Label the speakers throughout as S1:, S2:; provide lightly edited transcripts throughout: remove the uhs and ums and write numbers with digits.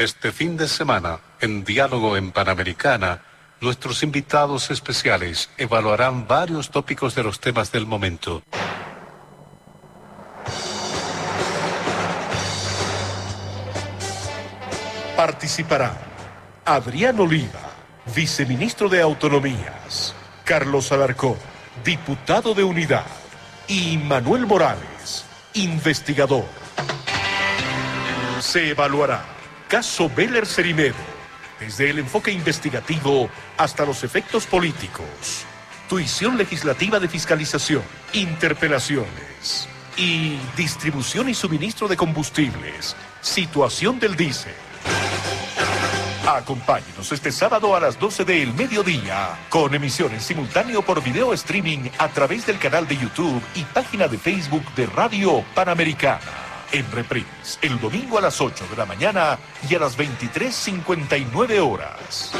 S1: Este fin de semana, en Diálogo en Panamericana, nuestros invitados especiales evaluarán varios tópicos de los temas del momento.
S2: Participarán Adrián Oliva, viceministro de Autonomías, Carlos Alarcón, diputado de Unidad, y Manuel Morales, investigador. Se evaluará caso Beller Cerimedo, desde el enfoque investigativo hasta los efectos políticos, tuición legislativa de fiscalización, interpelaciones y distribución y suministro de combustibles, situación del diésel. Acompáñenos este sábado a las 12 del mediodía, con emisión en simultáneo por video streaming a través del canal de YouTube y página de Facebook de Radio Panamericana. En reprise, el domingo a las 8 de la mañana y a las 23:59 horas.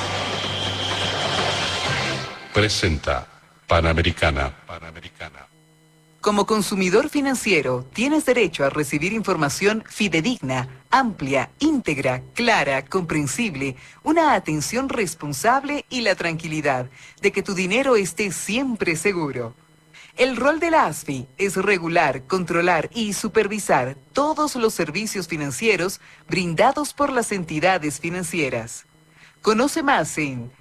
S1: Presenta Panamericana.
S3: Como consumidor financiero, tienes derecho a recibir información fidedigna, amplia, íntegra, clara, comprensible, una atención responsable y la tranquilidad de que tu dinero esté siempre seguro. El rol de la ASFI es regular, controlar y supervisar todos los servicios financieros brindados por las entidades financieras. Conoce más en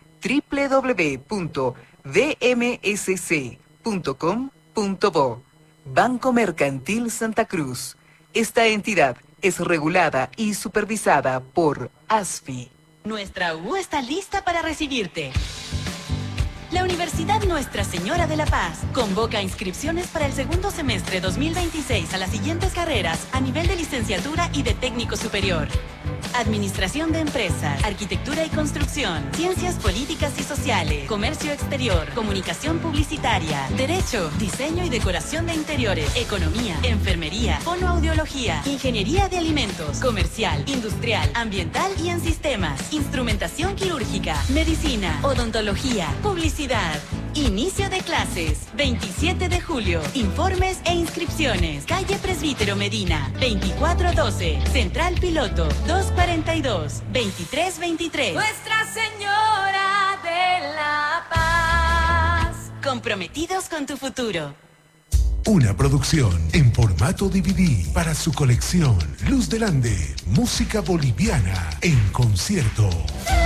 S3: www.bmsc.com.bo. Banco Mercantil Santa Cruz. Esta entidad es regulada y supervisada por ASFI.
S4: Nuestra U está lista para recibirte. La Universidad Nuestra Señora de la Paz convoca inscripciones para el segundo semestre 2026 a las siguientes carreras a nivel de licenciatura y de técnico superior: Administración de Empresas, Arquitectura y Construcción, Ciencias Políticas y Sociales, Comercio Exterior, Comunicación Publicitaria, Derecho, Diseño y Decoración de Interiores, Economía, Enfermería, Fonoaudiología, Ingeniería de Alimentos, Comercial, Industrial, Ambiental y en Sistemas, Instrumentación Quirúrgica, Medicina, Odontología, Publicidad. Inicio de clases, 27 de julio. Informes e inscripciones. Calle Presbítero Medina, 2412. Central Piloto, 242-2323.
S5: Nuestra Señora de la Paz.
S4: Comprometidos con tu futuro.
S6: Una producción en formato DVD para su colección Luz del Ande, música boliviana en concierto.